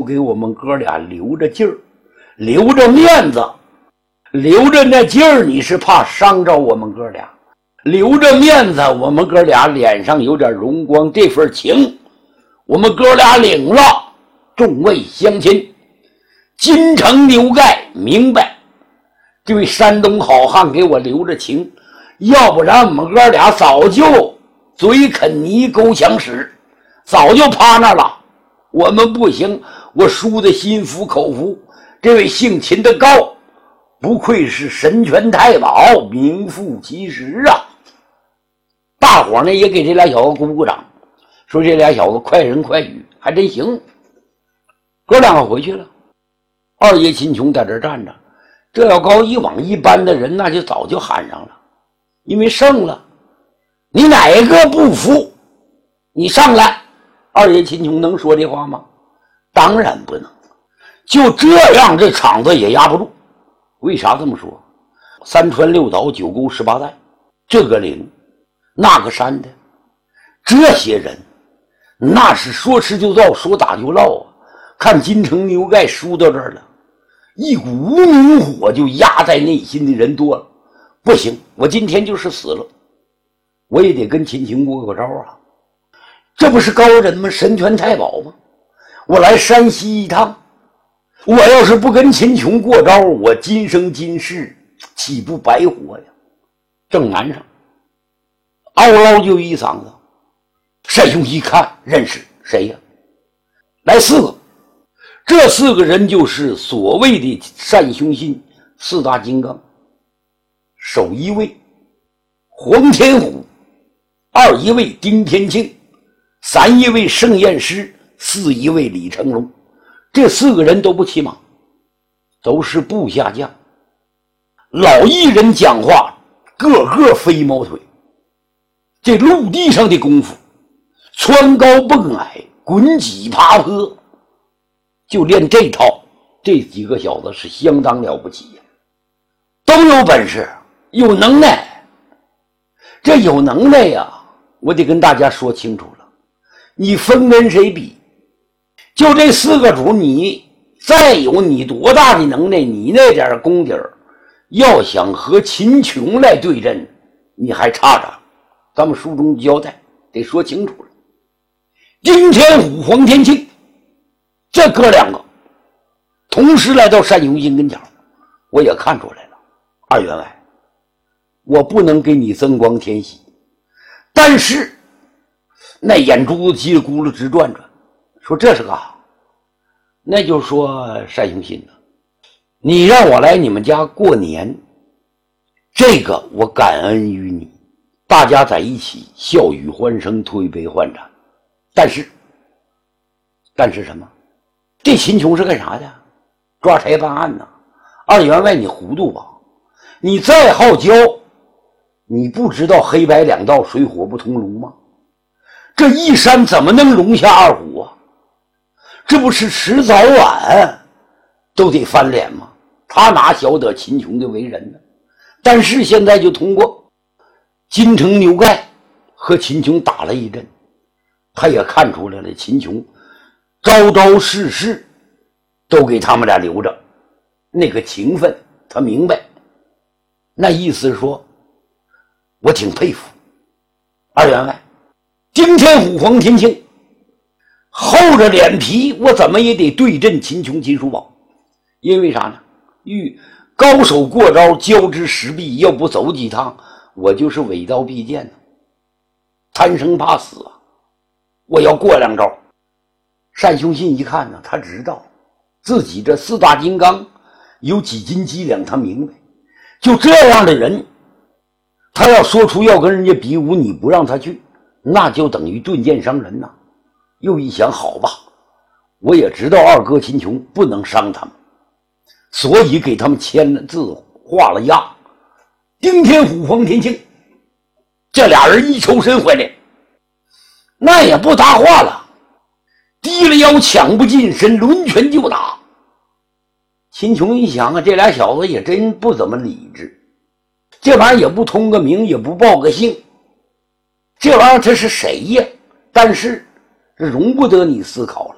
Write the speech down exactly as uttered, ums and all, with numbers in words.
给我们哥俩留着劲儿，留着面子，留着那劲儿，你是怕伤着我们哥俩，留着面子，我们哥俩脸上有点荣光，这份情我们哥俩领了。众位乡亲，金城牛盖明白，这位山东好汉给我留着情，要不然我们哥俩早就嘴啃泥狗抢屎，早就趴那了。我们不行，我输得心服口服。这位姓秦的高，不愧是神拳太保，名副其实啊！大伙呢也给这俩小子鼓鼓掌，说这俩小子快人快语，还真行。哥两个回去了，二爷秦琼在这站着。这要高以往一般的人，那就早就喊上了，因为胜了。你哪个不服？你上来！二爷秦琼能说这话吗？当然不能。就这样，这场子也压不住。为啥这么说？三川六岛九沟十八带，这个岭那个山的，这些人那是说吃就到，说打就唠啊！看金城牛盖输到这儿了，一股无名火就压在内心的人多了。不行，我今天就是死了，我也得跟秦琼过个招啊！这不是高人吗？神拳太保吗？我来山西一趟，我要是不跟秦琼过招，我今生今世岂不白活呀？正南上嗷嗷就一嗓子。单雄一看认识谁呀？来四个，这四个人就是所谓的单雄信四大金刚。首一位黄天虎，二一位丁天庆，三一位盛彦师，四一位李成龙。这四个人都不骑马，都是部下将。老艺人讲话个个飞毛腿，这陆地上的功夫蹿高蹦矮，滚几爬坡，就练这套，这几个小子是相当了不起呀，都有本事，有能耐。这有能耐呀，我得跟大家说清楚了，你分跟谁比？就这四个主，你再有你多大的能耐，你那点功底儿，要想和秦琼来对阵，你还差着。咱们书中交代得说清楚了。丁天虎、黄天庆这哥两个同时来到单雄信跟前，我也看出来了，二员外，我不能给你增光添喜，但是那眼珠子叽里咕噜直转转，说这是个，那就说单雄信呢，你让我来你们家过年，这个我感恩于你，大家在一起笑语欢声，推杯换盏。但是但是什么？这秦琼是干啥的？抓差办案呢？二员外你糊涂吧？你再好教，你不知道黑白两道水火不同炉吗？这一山怎么能容下二虎啊？这不是迟早晚都得翻脸吗？他哪晓得秦琼的为人呢？但是现在就通过金城牛盖和秦琼打了一阵，他也看出来了，秦琼招招事事都给他们俩留着，那个情分他明白，那意思是说我挺佩服二员外。丁天虎、黄天庆厚着脸皮，我怎么也得对阵秦琼、秦叔宝，因为啥呢？遇高手过招，交织石壁，要不走几趟我就是尾刀必剑呢，贪生怕死啊！我要过两招。单雄信一看呢，他知道自己这四大金刚有几斤几两，他明白。就这样的人，他要说出要跟人家比武，你不让他去，那就等于钝剑伤人呐。又一想，好吧，我也知道二哥秦琼不能伤他们，所以给他们签了字，画了押。丁天虎、黄天庆这俩人一抽身回来，那也不搭话了，低了腰，抢不近身，抡拳就打。秦琼一想啊，这俩小子也真不怎么理智，这玩意儿也不通个名，也不报个姓，这玩意儿这是谁呀？但是这容不得你思考了。